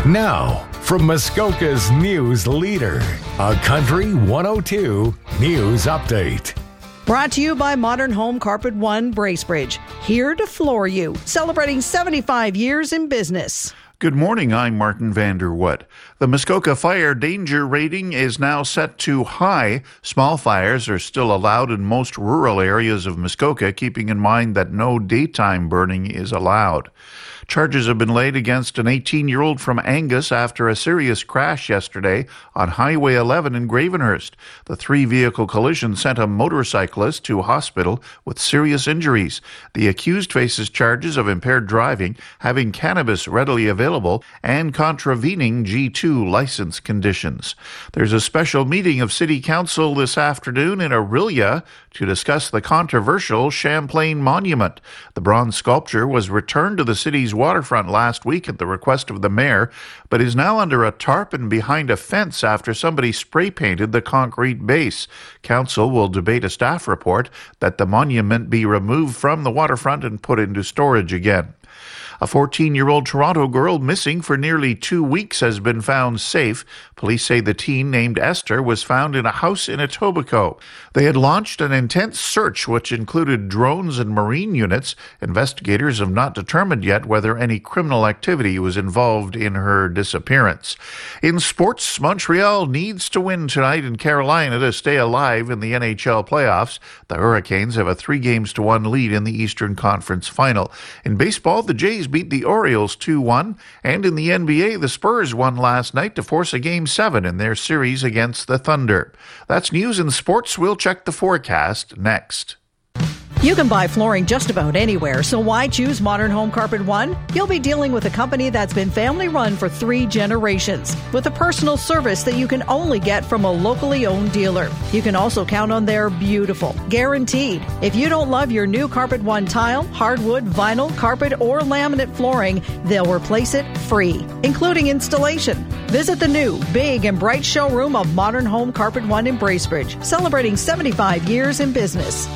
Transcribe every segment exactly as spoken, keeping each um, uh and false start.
Now, from Muskoka's news leader, a Country one oh two News Update. Brought to you by Modern Home Carpet One Bracebridge. Here to floor you, celebrating seventy-five years in business. Good morning, I'm Martin Vanderwood. The Muskoka fire danger rating is now set to high. Small fires are still allowed in most rural areas of Muskoka, keeping in mind that no daytime burning is allowed. Charges have been laid against an eighteen-year-old from Angus after a serious crash yesterday on Highway eleven in Gravenhurst. The three-vehicle collision sent a motorcyclist to hospital with serious injuries. The accused faces charges of impaired driving, having cannabis readily available, and contravening G two license conditions. There's a special meeting of City Council this afternoon in Orillia to discuss the controversial Champlain Monument. The bronze sculpture was returned to the city's waterfront last week at the request of the mayor, but is now under a tarpaulin behind a fence after somebody spray painted the concrete base. Council will debate a staff report that the monument be removed from the waterfront and put into storage again. A fourteen-year-old Toronto girl missing for nearly two weeks has been found safe. Police say the teen, named Esther, was found in a house in Etobicoke. They had launched an intense search, which included drones and marine units. Investigators have not determined yet whether any criminal activity was involved in her disappearance. In sports, Montreal needs to win tonight in Carolina to stay alive in the N H L playoffs. The Hurricanes have a three games to one lead in the Eastern Conference Final. In baseball, the Jays beat the Orioles two one, and in the N B A, the Spurs won last night to force a Game seven in their series against the Thunder. That's news in sports. We'll check the forecast next. You can buy flooring just about anywhere, so why choose Modern Home Carpet One? You'll be dealing with a company that's been family-run for three generations, with a personal service that you can only get from a locally owned dealer. You can also count on their beautiful, guaranteed. If you don't love your new Carpet One tile, hardwood, vinyl, carpet, or laminate flooring, they'll replace it free, including installation. Visit the new, big, and bright showroom of Modern Home Carpet One in Bracebridge, celebrating seventy-five years in business.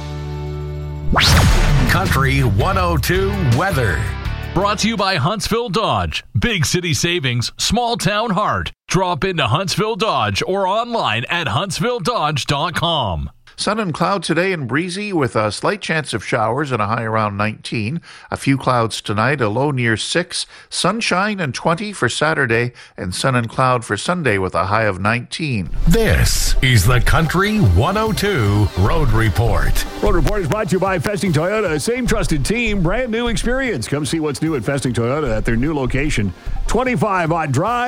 Country one oh two weather. Brought to you by Huntsville Dodge. Big city savings, small town heart. Drop into Huntsville Dodge or online at huntsville dodge dot com. Sun and cloud today and breezy with a slight chance of showers and a high around nineteen. A few clouds tonight, a low near six. Sunshine and twenty for Saturday, and sun and cloud for Sunday with a high of nineteen. This is the Country one oh two Road Report. Road Report is brought to you by Festing Toyota. Same trusted team, brand new experience. Come see what's new at Festing Toyota at their new location, twenty-five on Drive.